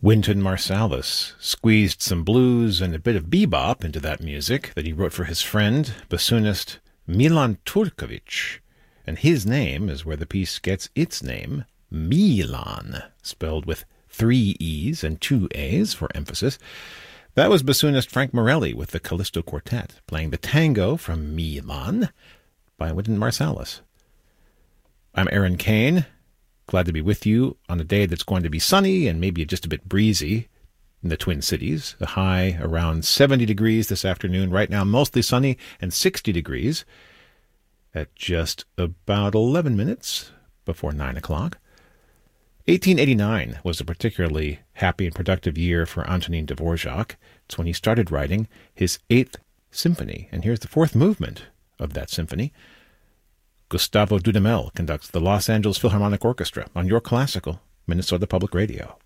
Wynton Marsalis squeezed some blues and a bit of bebop into that music that he wrote for his friend, bassoonist Milan Turkovic. And his name is where the piece gets its name, Milan, spelled with 3 E's and 2 A's for emphasis. That was bassoonist Frank Morelli with the Callisto Quartet, playing the tango from Milan by Wynton Marsalis. I'm Aaron Kane. Glad to be with you on a day that's going to be sunny and maybe just a bit breezy in the Twin Cities. A high around 70 degrees this afternoon. Right now, mostly sunny and 60 degrees at just about 11 minutes before 9 o'clock. 1889 was a particularly happy and productive year for Antonin Dvorak. It's when he started writing his 8th symphony. And here's the 4th movement of that symphony. Gustavo Dudamel conducts the Los Angeles Philharmonic Orchestra on your classical Minnesota Public Radio.